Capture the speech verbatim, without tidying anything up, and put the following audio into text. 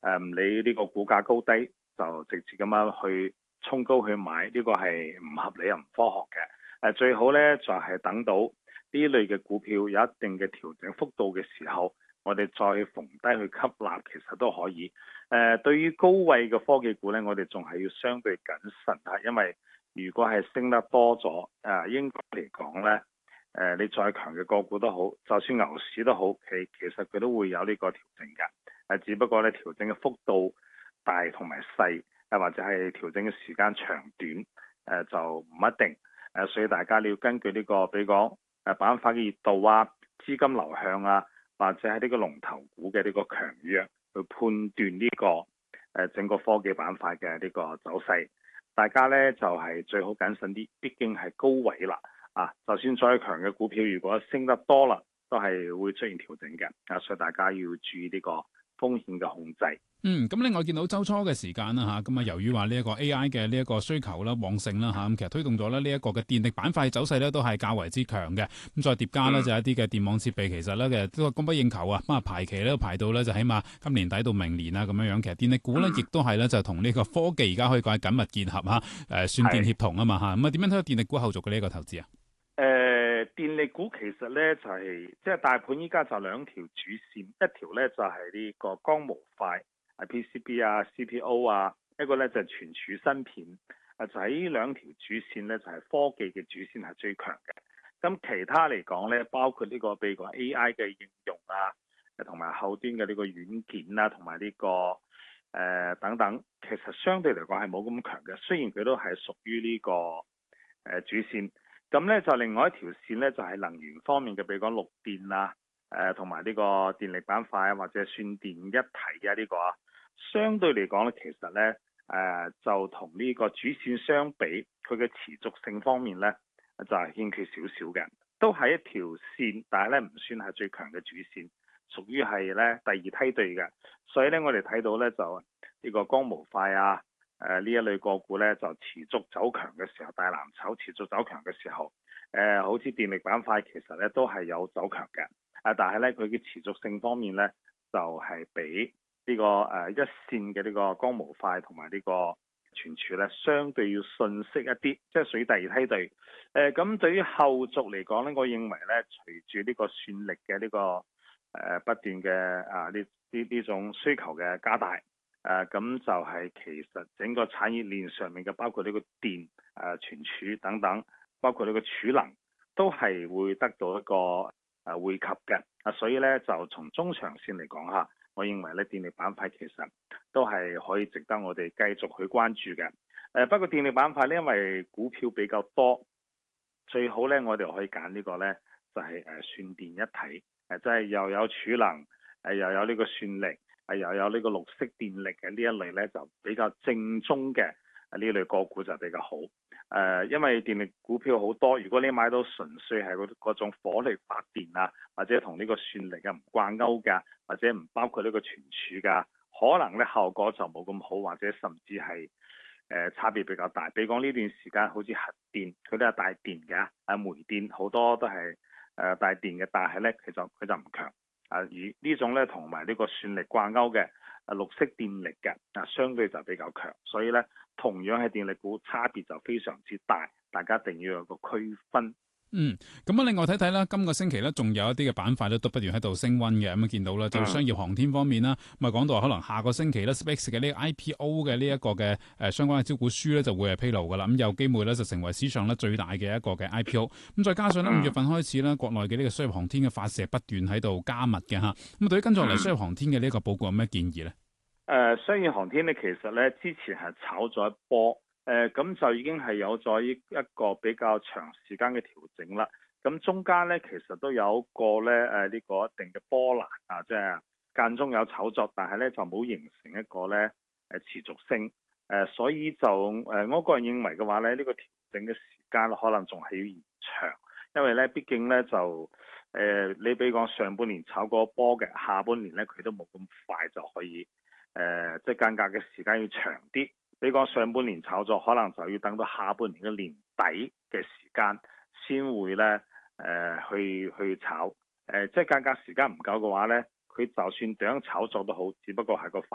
誒唔理呢個股價高低，就直接咁樣去衝高去買，呢、這個係唔合理又唔科學嘅。誒、呃、最好呢就係、是、等到呢類嘅股票有一定嘅調整幅度嘅時候，我哋再逢低去吸納，其實都可以。誒、呃、對於高位嘅科技股呢，我哋仲係要相對謹慎嚇，因為如果係升得多咗，誒、呃、應該嚟講呢。誒、呃，你再強嘅個股都好，就算牛市都好，其其實佢都會有呢個調整嘅。誒、呃，只不過咧調整嘅幅度大同埋細，誒、呃、或者係調整嘅時間長短，誒、呃、就唔一定。誒、呃，所以大家你要根據呢、這個，比如講誒板塊嘅熱度啊、資金流向啊，或者係呢個龍頭股嘅呢個強弱，去判斷呢、這個誒、呃、整個科技板塊嘅呢個走勢。大家咧就係、是、最好謹慎啲，畢竟係高位啦。啊，就算再強嘅股票，如果升得多啦，都係會出現調整嘅。啊，所以大家要注意呢個風險嘅控制。 嗯，咁另外見到周初嘅時間啦嚇，咁啊由於話呢一個 A I 嘅呢一個需求啦旺盛啦嚇，咁其實推動咗咧呢一個嘅電力板塊走勢咧都係較為之強嘅。咁再疊加呢，就一啲嘅電網設備，其實咧其實都係供不應求啊。咁啊排期咧排到咧就起碼今年底到明年啊咁樣樣。其實電力股咧亦都係咧就同呢個科技而家可以講係緊密結合嚇，誒算電協同啊嘛嚇。咁啊點樣睇到電力股後續嘅呢一個投資啊？ 誒、呃，電力股其實咧就係、是、即係大盤依家就兩條主線，一條咧就係、是、呢個光模塊，係 P C B 啊、C P O 啊，一個咧就係、是、存儲芯片，啊就喺呢兩條主線咧就係、是、科技嘅主線係最強嘅。咁其他嚟講咧，包括呢個譬如講 A I 嘅應用啊，同埋後端嘅呢個軟件啊，同埋呢個誒、呃、等等，其實相對嚟講係冇咁強嘅。雖然佢都係屬於呢、這個誒、呃、主線。咁咧就另外一條線咧就係、是、能源方面嘅，比如講綠電啊，誒同埋呢個電力板塊啊，或者算電一體啊呢、這個啊，相對嚟講咧，其實咧誒、呃、就同呢個主線相比，佢嘅持續性方面咧就係、是、欠缺少少嘅，都係一條線，但係咧唔算係最強嘅主線，屬於係咧第二梯隊嘅，所以咧我哋睇到咧就呢個光模塊啊。誒、呃、呢一類個股咧就持續走強嘅時候，大藍籌持續走強嘅時候，誒、呃、好似電力板塊其實咧都係有走強嘅，啊但係咧佢嘅持續性方面咧就係、是、比呢、這個誒、呃、一線嘅呢個光模塊同埋呢個存儲咧相對要遜色一啲，即係屬於第二梯隊。誒、呃、咁對於後續嚟講咧，我認為咧隨住呢個算力嘅呢、這個誒、呃、不斷嘅啊呢呢呢種需求嘅加大。誒咁、呃、就係其實整個產業鏈上面嘅，包括呢個電、誒、呃、存儲等等，包括呢個儲能，都係會得到一個誒惠及嘅。啊，所以咧就從中長線嚟講嚇，我認為咧電力板塊其實都係可以值得我哋繼續去關注嘅。誒、呃、不過電力板塊咧，因為股票比較多，最好咧我哋可以揀呢個咧就係、是、誒算電一體，誒即係又有儲能，誒、呃、又有呢個算力。係又有呢個綠色電力嘅呢一類咧，就比較正宗嘅呢類個股就比較好。誒、呃，因為電力股票好多，如果你買到純粹係嗰嗰種火力發電啊，或者同呢個算力啊唔掛鈎㗎，或者唔包括呢個存儲㗎，可能咧效果就冇咁好，或者甚至係誒、呃、差別比較大。比如講呢段時間好似核電，佢都係帶電嘅，啊煤電好多都係誒帶電嘅，但係咧佢就佢就唔強。啊，而呢種咧同埋呢個算力掛鈎嘅啊綠色電力嘅啊，相對就比較強，所以咧同樣係電力股差別就非常之大，大家一定要有個區分。 嗯，咁啊，另外睇睇啦，今個星期咧，仲有一啲嘅板塊咧，都不斷喺度升溫嘅。咁啊，見到啦，就商業航天方面啦，咁啊講到話可能下個星期咧 SpaceX 嘅呢個 I P O 嘅呢一個嘅誒相關嘅招股書咧，就會係披露噶啦。咁有機會咧就成為史上咧最大嘅一個嘅 I P O。咁再加上咧五月份開始咧，國內嘅呢個商業航天嘅發射不斷喺度加密嘅吓。咁對於跟住落嚟商業航天嘅呢一個報告有咩建議咧？誒、 呃，商業航天咧，其實咧之前係炒咗一波，誒、呃、咁就已經係有咗一個比較長時間嘅調整啦。咁中間咧，其實都有一個咧，誒、呃、呢、這個一定嘅波瀾啊，即係間中有炒作，但係咧就冇形成一個咧誒持續性，誒、呃、所以就誒、呃、我個人認為嘅話咧，呢、這個調整嘅時間可能仲係要延長，因為咧畢竟咧就誒、呃、你比如講上半年炒過波嘅，下半年咧佢都冇咁快就可以誒、呃、即係間隔嘅時間要長啲，比如講上半年炒作，可能就要等到下半年嘅年底嘅時間先會咧。誒、呃、去去炒，誒、呃、即係間隔時間唔夠嘅話咧，佢就算點樣炒作都好，只不過係個